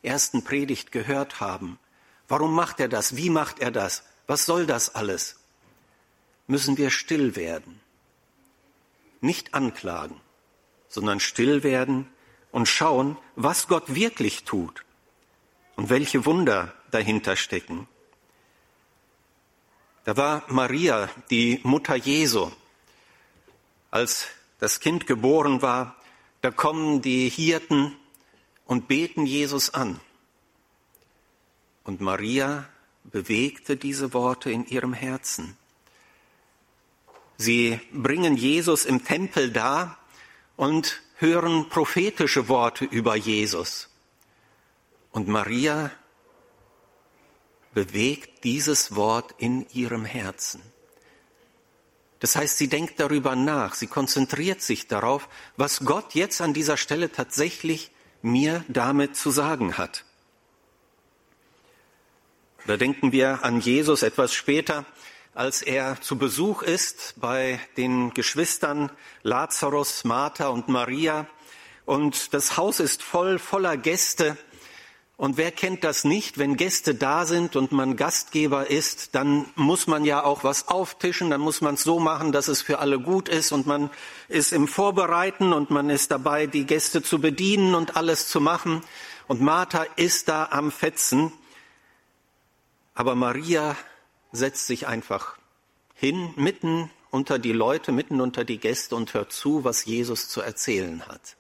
ersten Predigt gehört haben. Warum macht er das? Wie macht er das? Was soll das alles? Müssen wir still werden. Nicht anklagen, sondern still werden und schauen, was Gott wirklich tut und welche Wunder dahinter stecken. Da war Maria, die Mutter Jesu. Als das Kind geboren war, da kommen die Hirten und beten Jesus an. Und Maria bewegte diese Worte in ihrem Herzen. Sie bringen Jesus im Tempel dar und hören prophetische Worte über Jesus. Und Maria bewegt dieses Wort in ihrem Herzen. Das heißt, sie denkt darüber nach, sie konzentriert sich darauf, was Gott jetzt an dieser Stelle tatsächlich mir damit zu sagen hat. Da denken wir an Jesus etwas später, als er zu Besuch ist bei den Geschwistern Lazarus, Martha und Maria. Und das Haus ist voller Gäste. Und wer kennt das nicht, wenn Gäste da sind und man Gastgeber ist, dann muss man ja auch was auftischen, dann muss man es so machen, dass es für alle gut ist und man ist im Vorbereiten und man ist dabei, die Gäste zu bedienen und alles zu machen. Und Martha ist da am Fetzen, aber Maria setzt sich einfach hin, mitten unter die Leute, mitten unter die Gäste und hört zu, was Jesus zu erzählen hat.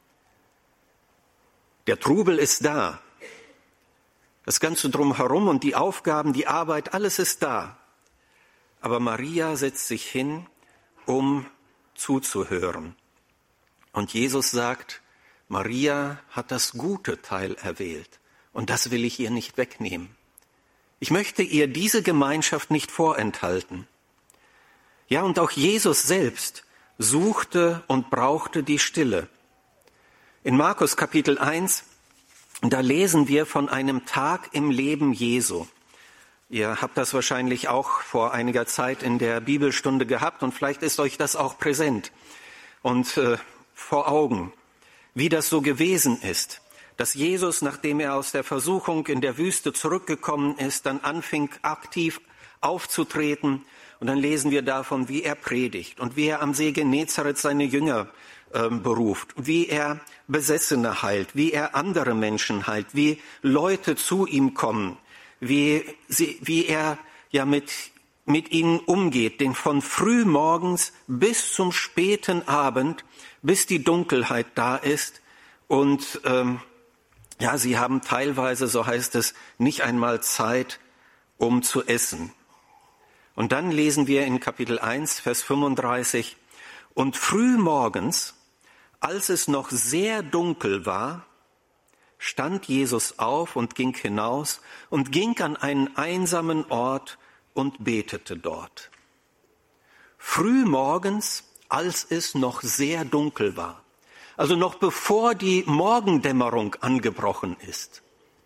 Der Trubel ist da. Das Ganze drumherum und die Aufgaben, die Arbeit, alles ist da. Aber Maria setzt sich hin, um zuzuhören. Und Jesus sagt, Maria hat das gute Teil erwählt. Und das will ich ihr nicht wegnehmen. Ich möchte ihr diese Gemeinschaft nicht vorenthalten. Ja, und auch Jesus selbst suchte und brauchte die Stille. In Markus Kapitel 1, da lesen wir von einem Tag im Leben Jesu. Ihr habt das wahrscheinlich auch vor einiger Zeit in der Bibelstunde gehabt und vielleicht ist euch das auch präsent und vor Augen, wie das so gewesen ist, dass Jesus, nachdem er aus der Versuchung in der Wüste zurückgekommen ist, dann anfing aktiv aufzutreten und dann lesen wir davon, wie er predigt und wie er am See Genezareth seine Jünger beruft, wie er Besessene heilt, wie er andere Menschen heilt, wie Leute zu ihm kommen, wie er ja mit ihnen umgeht, denn von frühmorgens bis zum späten Abend, bis die Dunkelheit da ist und sie haben teilweise, so heißt es, nicht einmal Zeit, um zu essen. Und dann lesen wir in Kapitel 1, Vers 35, und frühmorgens, als es noch sehr dunkel war, stand Jesus auf und ging hinaus und ging an einen einsamen Ort und betete dort. Frühmorgens, als es noch sehr dunkel war, also noch bevor die Morgendämmerung angebrochen ist.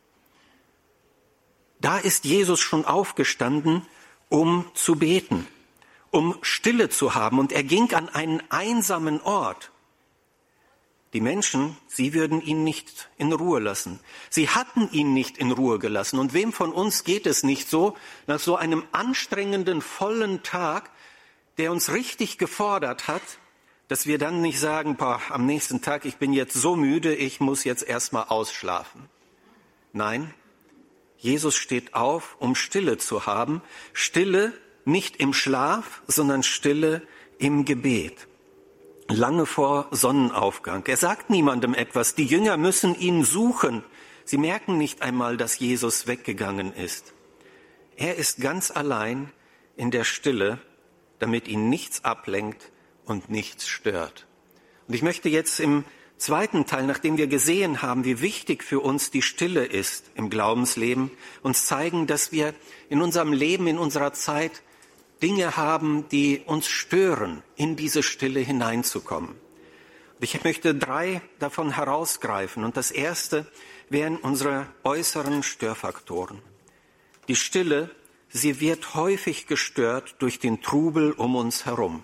Da ist Jesus schon aufgestanden, um zu beten, um Stille zu haben. Und er ging an einen einsamen Ort. Die Menschen, sie würden ihn nicht in Ruhe lassen. Sie hatten ihn nicht in Ruhe gelassen. Und wem von uns geht es nicht so, nach so einem anstrengenden, vollen Tag, der uns richtig gefordert hat, dass wir dann nicht sagen, am nächsten Tag, ich bin jetzt so müde, ich muss jetzt erstmal ausschlafen. Nein, Jesus steht auf, um Stille zu haben. Stille nicht im Schlaf, sondern Stille im Gebet. Lange vor Sonnenaufgang. Er sagt niemandem etwas. Die Jünger müssen ihn suchen. Sie merken nicht einmal, dass Jesus weggegangen ist. Er ist ganz allein in der Stille, damit ihn nichts ablenkt und nichts stört. Und ich möchte jetzt im zweiten Teil, nachdem wir gesehen haben, wie wichtig für uns die Stille ist im Glaubensleben, uns zeigen, dass wir in unserem Leben, in unserer Zeit Dinge haben, die uns stören, in diese Stille hineinzukommen. Und ich möchte 3 davon herausgreifen. Und das erste wären unsere äußeren Störfaktoren. Die Stille, sie wird häufig gestört durch den Trubel um uns herum.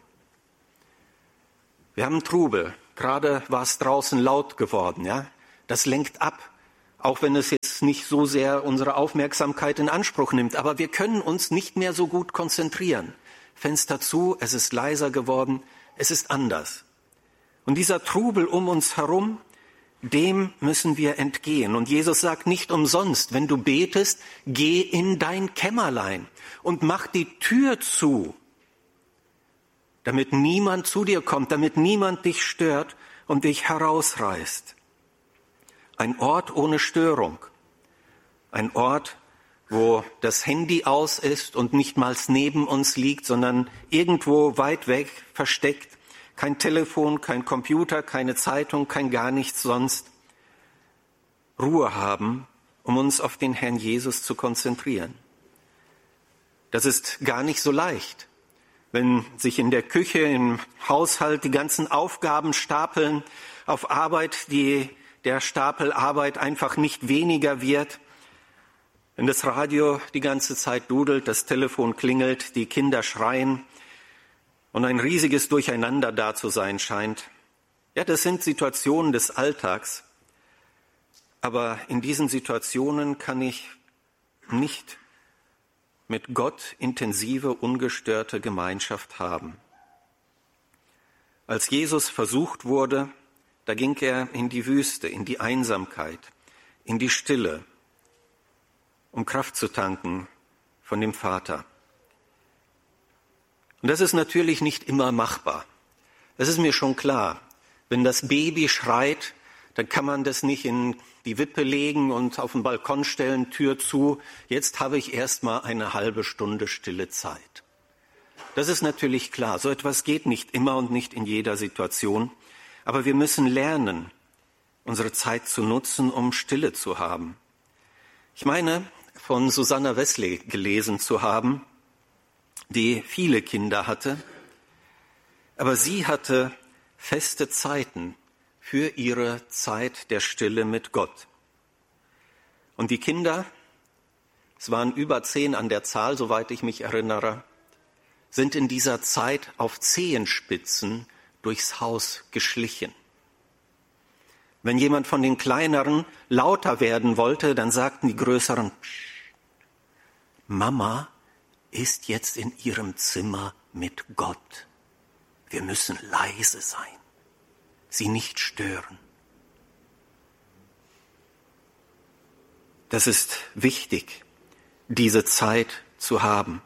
Wir haben Trubel. Gerade war es draußen laut geworden, ja. Das lenkt ab. auch wenn es jetzt nicht so sehr unsere Aufmerksamkeit in Anspruch nimmt. Aber wir können uns nicht mehr so gut konzentrieren. Fenster zu, es ist leiser geworden, es ist anders. Und dieser Trubel um uns herum, dem müssen wir entgehen. Und Jesus sagt nicht umsonst, wenn du betest, geh in dein Kämmerlein und mach die Tür zu, damit niemand zu dir kommt, damit niemand dich stört und dich herausreißt. Ein Ort ohne Störung, ein Ort, wo das Handy aus ist und nicht mal neben uns liegt, sondern irgendwo weit weg, versteckt. Kein Telefon, kein Computer, keine Zeitung, kein gar nichts sonst. Ruhe haben, um uns auf den Herrn Jesus zu konzentrieren. Das ist gar nicht so leicht, wenn sich in der Küche, im Haushalt die ganzen Aufgaben stapeln, auf Arbeit, der Stapel Arbeit einfach nicht weniger wird. Wenn das Radio die ganze Zeit dudelt, das Telefon klingelt, die Kinder schreien und ein riesiges Durcheinander da zu sein scheint. Ja, das sind Situationen des Alltags. Aber in diesen Situationen kann ich nicht mit Gott intensive, ungestörte Gemeinschaft haben. Als Jesus versucht wurde, da ging er in die Wüste, in die Einsamkeit, in die Stille, um Kraft zu tanken von dem Vater. Und das ist natürlich nicht immer machbar. Das ist mir schon klar. Wenn das Baby schreit, dann kann man das nicht in die Wippe legen und auf den Balkon stellen, Tür zu. Jetzt habe ich erst mal eine halbe Stunde stille Zeit. Das ist natürlich klar. So etwas geht nicht immer und nicht in jeder Situation. Aber wir müssen lernen, unsere Zeit zu nutzen, um Stille zu haben. Ich meine, von Susanna Wesley gelesen zu haben, die viele Kinder hatte, aber sie hatte feste Zeiten für ihre Zeit der Stille mit Gott. Und die Kinder, es waren über 10 an der Zahl, soweit ich mich erinnere, sind in dieser Zeit auf Zehenspitzen durchs Haus geschlichen. Wenn jemand von den Kleineren lauter werden wollte, dann sagten die Größeren, Mama ist jetzt in ihrem Zimmer mit Gott. Wir müssen leise sein, sie nicht stören. Das ist wichtig, diese Zeit zu haben,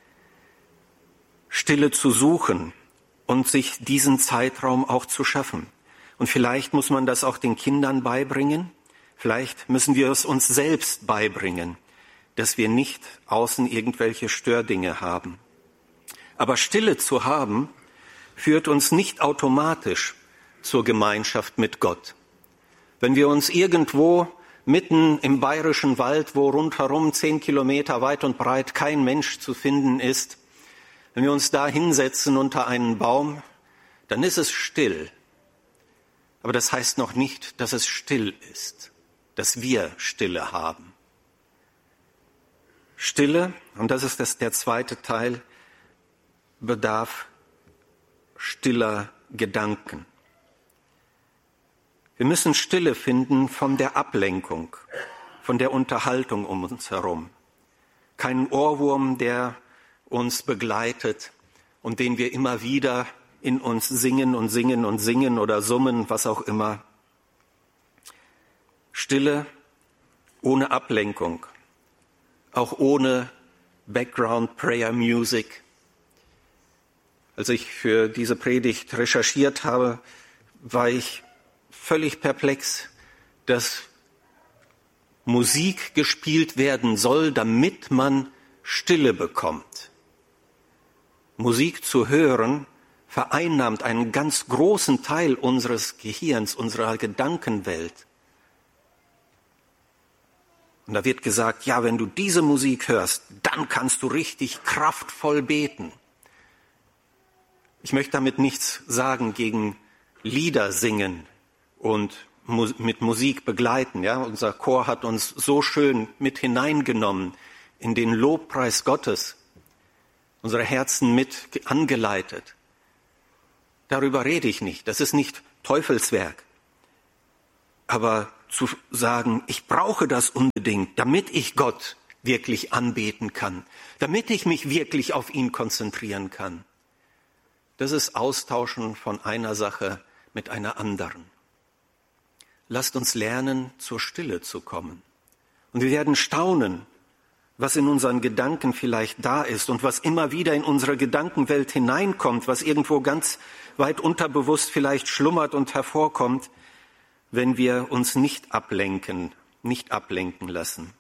Stille zu suchen und sich diesen Zeitraum auch zu schaffen. Und vielleicht muss man das auch den Kindern beibringen, vielleicht müssen wir es uns selbst beibringen, dass wir nicht außen irgendwelche Stördinge haben. Aber Stille zu haben, führt uns nicht automatisch zur Gemeinschaft mit Gott. Wenn wir uns irgendwo mitten im bayerischen Wald, wo rundherum 10 Kilometer weit und breit kein Mensch zu finden ist, wenn wir uns da hinsetzen unter einen Baum, dann ist es still. Aber das heißt noch nicht, dass es still ist, dass wir Stille haben. Stille, und das ist der zweite Teil, bedarf stiller Gedanken. Wir müssen Stille finden von der Ablenkung, von der Unterhaltung um uns herum. Keinen Ohrwurm, der uns begleitet und den wir immer wieder in uns singen und singen und singen oder summen, was auch immer. Stille ohne Ablenkung, auch ohne Background Prayer Music. Als ich für diese Predigt recherchiert habe, war ich völlig perplex, dass Musik gespielt werden soll, damit man Stille bekommt. Musik zu hören vereinnahmt einen ganz großen Teil unseres Gehirns, unserer Gedankenwelt. Und da wird gesagt, ja, wenn du diese Musik hörst, dann kannst du richtig kraftvoll beten. Ich möchte damit nichts sagen gegen Lieder singen und mit Musik begleiten. Ja, unser Chor hat uns so schön mit hineingenommen in den Lobpreis Gottes, unsere Herzen mit angeleitet. Darüber rede ich nicht. Das ist nicht Teufelswerk. Aber zu sagen, ich brauche das unbedingt, damit ich Gott wirklich anbeten kann, damit ich mich wirklich auf ihn konzentrieren kann. Das ist Austauschen von einer Sache mit einer anderen. Lasst uns lernen, zur Stille zu kommen. Und wir werden staunen, was in unseren Gedanken vielleicht da ist und was immer wieder in unsere Gedankenwelt hineinkommt, was irgendwo ganz weit unterbewusst vielleicht schlummert und hervorkommt, wenn wir uns nicht ablenken lassen.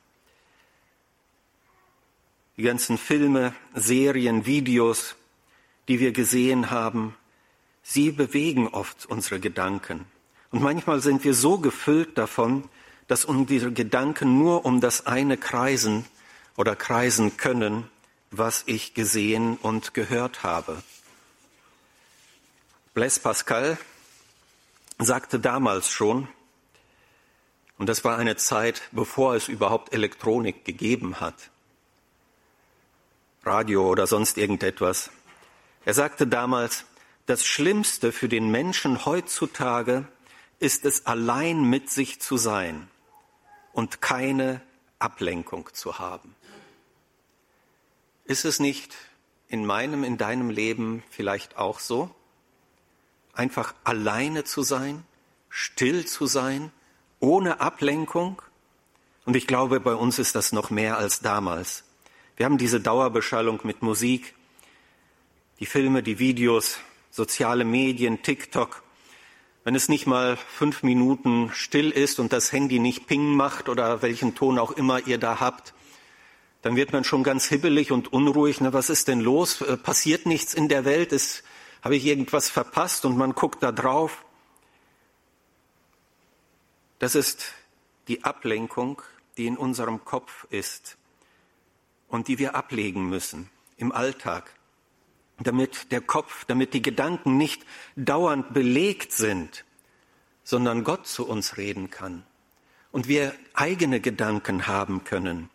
Die ganzen Filme, Serien, Videos, die wir gesehen haben, sie bewegen oft unsere Gedanken. Und manchmal sind wir so gefüllt davon, dass unsere Gedanken nur um das eine kreisen können, was ich gesehen und gehört habe. Blaise Pascal sagte damals schon, und das war eine Zeit, bevor es überhaupt Elektronik gegeben hat, Radio oder sonst irgendetwas. Er sagte damals, das Schlimmste für den Menschen heutzutage ist es, allein mit sich zu sein und keine Ablenkung zu haben. Ist es nicht in meinem, in deinem Leben vielleicht auch so? Einfach alleine zu sein, still zu sein, ohne Ablenkung? Und ich glaube, bei uns ist das noch mehr als damals. Wir haben diese Dauerbeschallung mit Musik, die Filme, die Videos, soziale Medien, TikTok. Wenn es nicht mal 5 Minuten still ist und das Handy nicht Ping macht oder welchen Ton auch immer ihr da habt, dann wird man schon ganz hibbelig und unruhig. Na, was ist denn los? Passiert nichts in der Welt? Habe ich irgendwas verpasst? Und man guckt da drauf. Das ist die Ablenkung, die in unserem Kopf ist und die wir ablegen müssen im Alltag, damit der Kopf, damit die Gedanken nicht dauernd belegt sind, sondern Gott zu uns reden kann und wir eigene Gedanken haben können.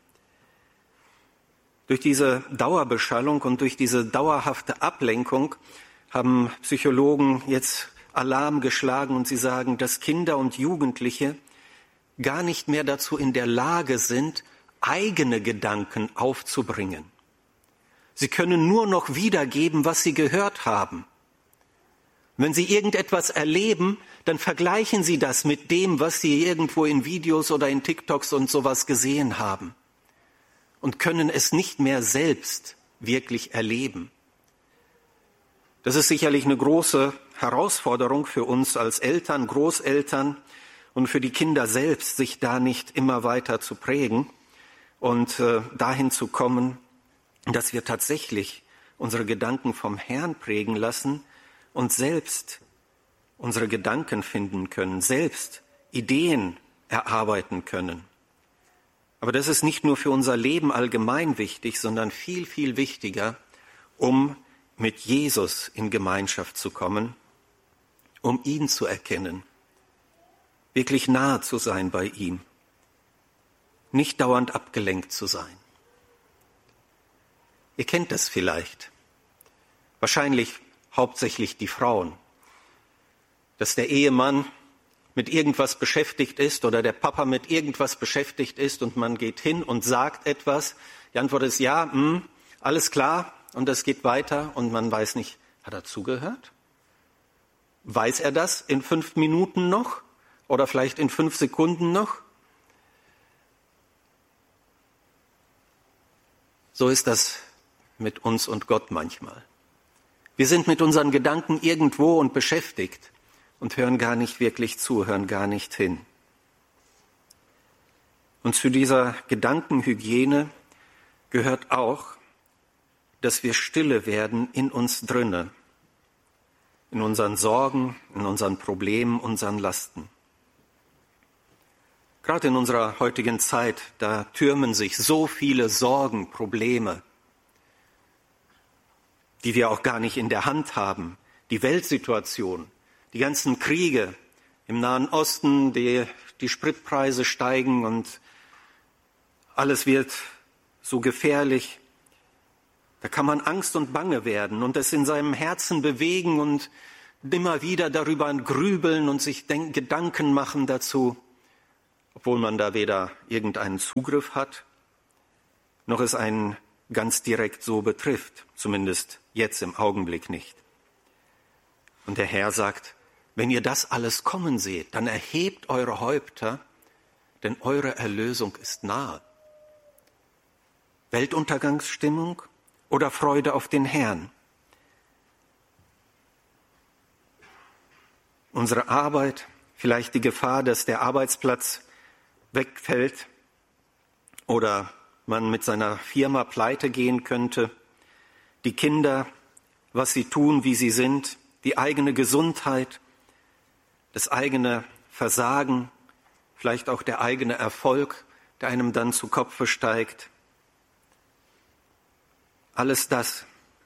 Durch diese Dauerbeschallung und durch diese dauerhafte Ablenkung haben Psychologen jetzt Alarm geschlagen und sie sagen, dass Kinder und Jugendliche gar nicht mehr dazu in der Lage sind, eigene Gedanken aufzubringen. Sie können nur noch wiedergeben, was sie gehört haben. Wenn sie irgendetwas erleben, dann vergleichen sie das mit dem, was sie irgendwo in Videos oder in TikToks und sowas gesehen haben und können es nicht mehr selbst wirklich erleben. Das ist sicherlich eine große Herausforderung für uns als Eltern, Großeltern und für die Kinder selbst, sich da nicht immer weiter zu prägen und dahin zu kommen, dass wir tatsächlich unsere Gedanken vom Herrn prägen lassen und selbst unsere Gedanken finden können, selbst Ideen erarbeiten können. Aber das ist nicht nur für unser Leben allgemein wichtig, sondern viel, viel wichtiger, um mit Jesus in Gemeinschaft zu kommen, um ihn zu erkennen, wirklich nahe zu sein bei ihm, nicht dauernd abgelenkt zu sein. Ihr kennt das vielleicht, wahrscheinlich hauptsächlich die Frauen, dass der Ehemann mit irgendwas beschäftigt ist oder der Papa mit irgendwas beschäftigt ist und man geht hin und sagt etwas. Die Antwort ist ja, alles klar und es geht weiter und man weiß nicht, hat er zugehört? Weiß er das in 5 Minuten noch oder vielleicht in 5 Sekunden noch? So ist das mit uns und Gott manchmal. Wir sind mit unseren Gedanken irgendwo und beschäftigt und hören gar nicht wirklich zu, hören gar nicht hin. Und zu dieser Gedankenhygiene gehört auch, dass wir stille werden in uns drinne, in unseren Sorgen, in unseren Problemen, unseren Lasten. Gerade in unserer heutigen Zeit, da türmen sich so viele Sorgen, Probleme, die wir auch gar nicht in der Hand haben. Die Weltsituation, die ganzen Kriege im Nahen Osten, die Spritpreise steigen und alles wird so gefährlich. Da kann man Angst und Bange werden und es in seinem Herzen bewegen und immer wieder darüber grübeln und sich Gedanken machen dazu. obwohl man da weder irgendeinen Zugriff hat, noch es einen ganz direkt so betrifft, zumindest jetzt im Augenblick nicht. Und der Herr sagt, wenn ihr das alles kommen seht, dann erhebt eure Häupter, denn eure Erlösung ist nahe. Weltuntergangsstimmung oder Freude auf den Herrn? Unsere Arbeit, vielleicht die Gefahr, dass der Arbeitsplatz wegfällt oder man mit seiner Firma pleite gehen könnte, die Kinder, was sie tun, wie sie sind, die eigene Gesundheit, das eigene Versagen, vielleicht auch der eigene Erfolg, der einem dann zu Kopfe steigt. Alles das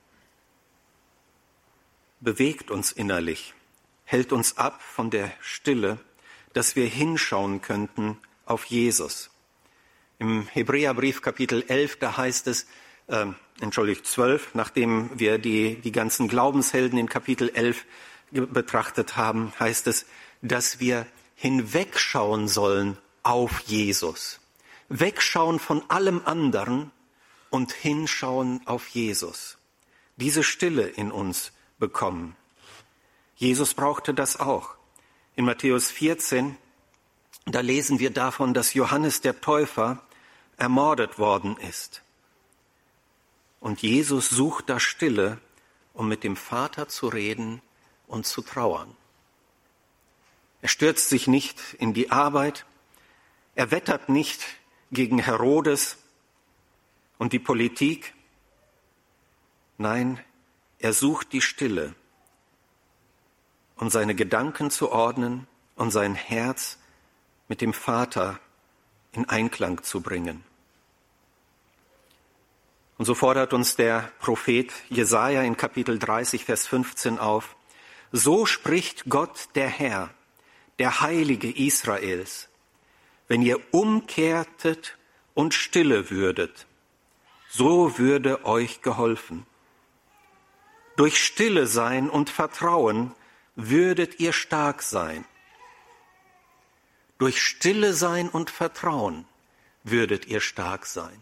bewegt uns innerlich, hält uns ab von der Stille, dass wir hinschauen könnten auf Jesus. Im Hebräerbrief Kapitel 11, da heißt es, 12, nachdem wir die ganzen Glaubenshelden in Kapitel 11 betrachtet haben, heißt es, dass wir hinwegschauen sollen auf Jesus. Wegschauen von allem anderen und hinschauen auf Jesus. Diese Stille in uns bekommen. Jesus brauchte das auch. In Matthäus 14, da lesen wir davon, dass Johannes der Täufer ermordet worden ist. Und Jesus sucht da Stille, um mit dem Vater zu reden und zu trauern. Er stürzt sich nicht in die Arbeit, er wettert nicht gegen Herodes und die Politik. Nein, er sucht die Stille, um seine Gedanken zu ordnen und sein Herz mit dem Vater in Einklang zu bringen. Und so fordert uns der Prophet Jesaja in Kapitel 30, Vers 15 auf: So spricht Gott, der Herr, der Heilige Israels: Wenn ihr umkehrtet und stille würdet, so würde euch geholfen. Durch Stille sein und Vertrauen würdet ihr stark sein. Durch Stille sein und Vertrauen würdet ihr stark sein.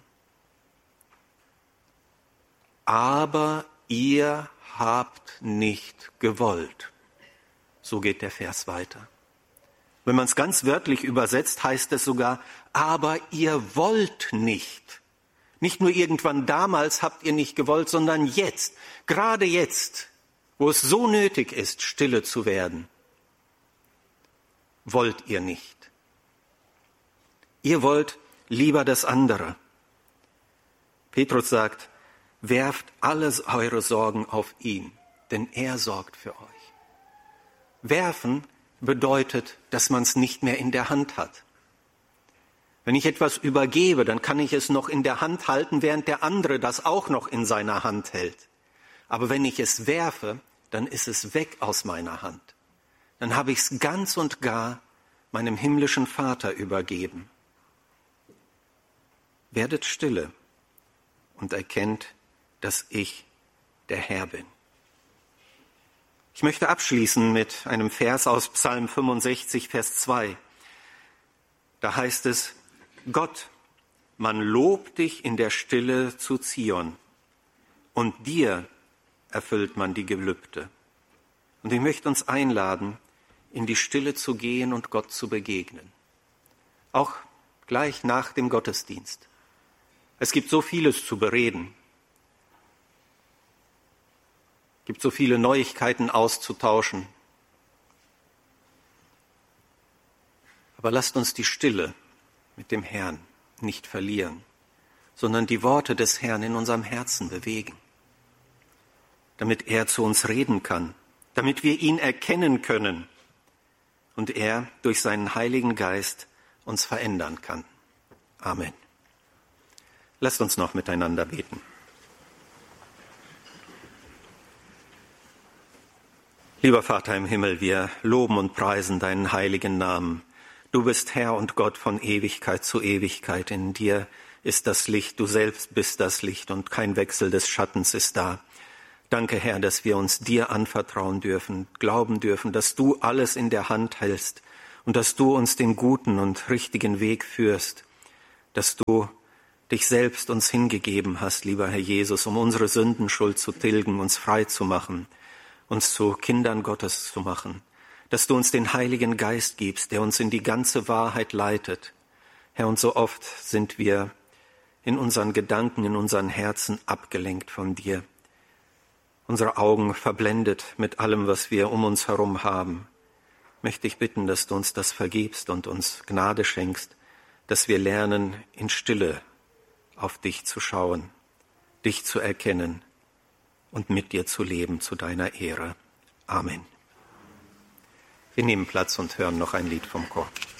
Aber ihr habt nicht gewollt. So geht der Vers weiter. Wenn man es ganz wörtlich übersetzt, heißt es sogar, aber ihr wollt nicht. Nicht nur irgendwann damals habt ihr nicht gewollt, sondern jetzt, gerade jetzt, wo es so nötig ist, stille zu werden, wollt ihr nicht. Ihr wollt lieber das andere. Petrus sagt, werft alle eure Sorgen auf ihn, denn er sorgt für euch. Werfen bedeutet, dass man es nicht mehr in der Hand hat. Wenn ich etwas übergebe, dann kann ich es noch in der Hand halten, während der andere das auch noch in seiner Hand hält. Aber wenn ich es werfe, dann ist es weg aus meiner Hand. Dann habe ich es ganz und gar meinem himmlischen Vater übergeben. Werdet stille und erkennt, dass ich der Herr bin. Ich möchte abschließen mit einem Vers aus Psalm 65, Vers 2. Da heißt es, Gott, man lobt dich in der Stille zu Zion und dir erfüllt man die Gelübde. Und ich möchte uns einladen, in die Stille zu gehen und Gott zu begegnen. Auch gleich nach dem Gottesdienst. Es gibt so vieles zu bereden. Es gibt so viele Neuigkeiten auszutauschen. Aber lasst uns die Stille mit dem Herrn nicht verlieren, sondern die Worte des Herrn in unserem Herzen bewegen, damit er zu uns reden kann, damit wir ihn erkennen können und er durch seinen Heiligen Geist uns verändern kann. Amen. Lasst uns noch miteinander beten. Lieber Vater im Himmel, wir loben und preisen deinen heiligen Namen. Du bist Herr und Gott von Ewigkeit zu Ewigkeit. In dir ist das Licht, du selbst bist das Licht und kein Wechsel des Schattens ist da. Danke, Herr, dass wir uns dir anvertrauen dürfen, glauben dürfen, dass du alles in der Hand hältst und dass du uns den guten und richtigen Weg führst, dass du dich selbst uns hingegeben hast, lieber Herr Jesus, um unsere Sündenschuld zu tilgen, uns frei zu machen, uns zu Kindern Gottes zu machen, dass du uns den Heiligen Geist gibst, der uns in die ganze Wahrheit leitet. Herr, und so oft sind wir in unseren Gedanken, in unseren Herzen abgelenkt von dir, unsere Augen verblendet mit allem, was wir um uns herum haben. Möchte ich bitten, dass du uns das vergibst und uns Gnade schenkst, dass wir lernen, in Stille auf dich zu schauen, dich zu erkennen und mit dir zu leben zu deiner Ehre. Amen. Wir nehmen Platz und hören noch ein Lied vom Chor.